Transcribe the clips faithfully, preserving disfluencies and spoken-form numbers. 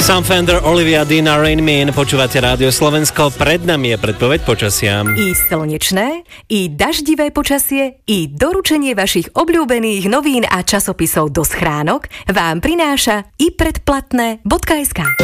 Sam Fender, Olivia Dean a Rain Man. Počúvate Rádio Slovensko. Pred nami je predpoveď počasia. I slnečné, i daždivé počasie, i doručenie vašich obľúbených novín a časopisov do schránok vám prináša i predplatné bodka es ká.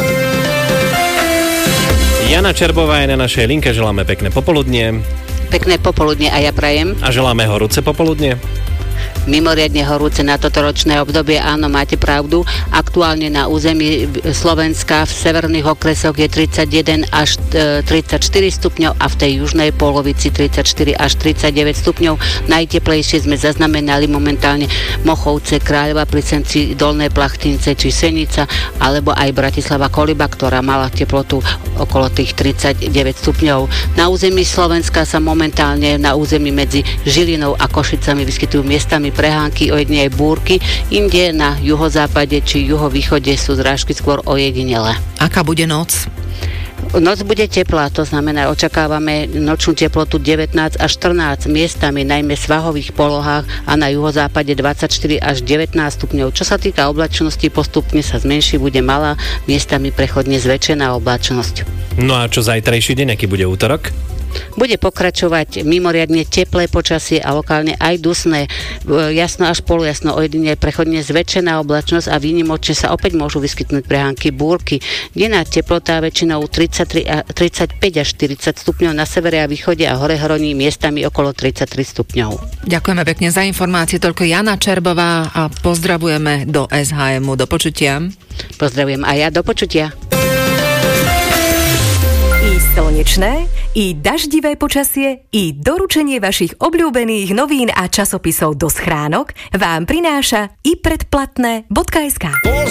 Jana Čerbová je na našej linke. Želáme pekné popoludnie. Pekné popoludne a ja prajem. A želáme horúce popoludnie. Mimoriadne horúce na toto ročné obdobie, áno, máte pravdu. Aktuálne na území Slovenska v severných okresoch je tridsaťjeden až tridsaťštyri stupňov a v tej južnej polovici tridsaťštyri až tridsaťdeväť stupňov. Najteplejšie sme zaznamenali momentálne Mochovce, Kráľova pri Senci, Dolné Plachtince či Senica, alebo aj Bratislava Koliba, ktorá mala teplotu okolo tých tridsaťdeväť stupňov. Na území Slovenska sa momentálne na území medzi Žilinou a Košicami vyskytujú miestami prehánky, ojedine aj búrky, inde na juhozápade či juhovýchode sú zrážky skôr ojedinele. Aká bude noc? Noc bude teplá, to znamená, očakávame nočnú teplotu devätnásť až štrnásť, miestami najmä v svahových polohách a na juhozápade dvadsaťštyri až devätnásť stupňov. Čo sa týka oblačnosti, postupne sa zmenší, bude malá, miestami prechodne zväčšená oblačnosť. No a čo zajtrajší deň, aký bude útorok? Bude pokračovať mimoriadne teplé počasie a lokálne aj dusné, jasno až polojasno, ojedine prechodne zväčšená oblačnosť a výnimočne sa opäť môžu vyskytnúť prehánky, búrky. Denná teplota väčšinou tridsaťtri a tridsaťpäť až štyridsať stupňov na severe a východe a hore hroní miestami okolo tridsaťtri stupňov. Ďakujeme pekne za informácie, toľko Jana Čerbová a pozdravujeme do es há emu. Do počutia. Pozdravujem aj ja, do počutia. I slnečné, i daždivé počasie, i doručenie vašich obľúbených novín a časopisov do schránok vám prináša i predplatné bodka es ká.